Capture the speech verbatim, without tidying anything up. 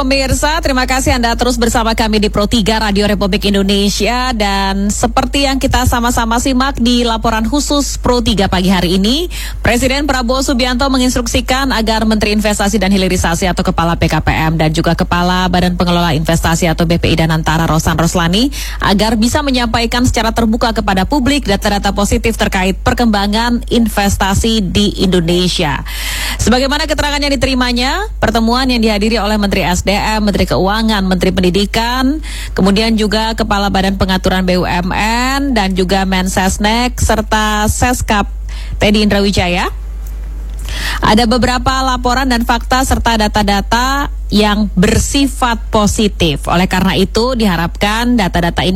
Pemirsa, terima kasih Anda terus bersama kami di Pro tiga Radio Republik Indonesia. Dan seperti yang kita sama-sama simak di laporan khusus Pro tiga pagi hari ini, Presiden Prabowo Subianto menginstruksikan agar Menteri Investasi dan Hilirisasi atau Kepala P K P M dan juga Kepala Badan Pengelola Investasi atau B P I Danantara Rosan Roslani agar bisa menyampaikan secara terbuka kepada publik data-data positif terkait perkembangan investasi di Indonesia. Sebagaimana keterangan yang diterimanya, pertemuan yang dihadiri oleh Menteri S D M, Menteri Keuangan, Menteri Pendidikan, kemudian juga Kepala Badan Pengaturan B U M N dan juga Mensesnek serta Seskap Teddy Indrawijaya. Ada beberapa laporan dan fakta serta data-data yang bersifat positif. Oleh karena itu diharapkan data-data ini